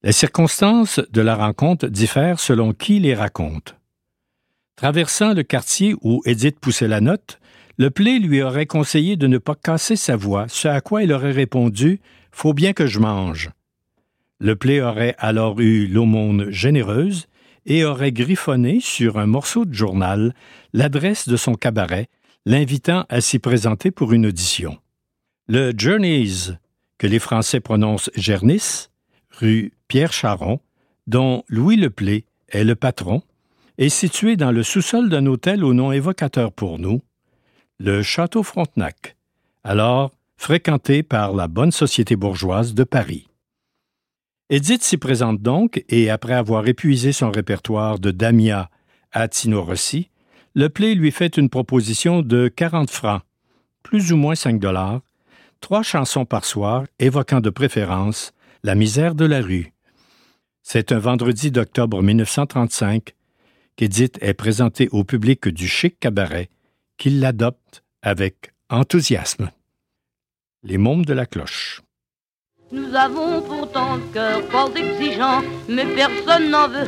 Les circonstances de la rencontre diffèrent selon qui les raconte. Traversant le quartier où Edith poussait la note, le Play lui aurait conseillé de ne pas casser sa voix, ce à quoi il aurait répondu « Faut bien que je mange ». Le Play aurait alors eu l'aumône généreuse et aurait griffonné sur un morceau de journal l'adresse de son cabaret, l'invitant à s'y présenter pour une audition. Le Journeys, que les Français prononcent Gernis, rue Pierre-Charon, dont Louis Le Play est le patron, est situé dans le sous-sol d'un hôtel au nom évocateur pour nous, le Château Frontenac, alors fréquenté par la bonne société bourgeoise de Paris. Edith s'y présente donc et, après avoir épuisé son répertoire de Damia à Tino Rossi, le Play lui fait une proposition de 40 francs, plus ou moins 5 $, 3 chansons par soir évoquant de préférence la misère de la rue. C'est un vendredi d'octobre 1935 qu'Edith est présentée au public du chic cabaret, qui l'adopte avec enthousiasme. Les mômes de la cloche. Nous avons pourtant le cœur fort exigeant, mais personne n'en veut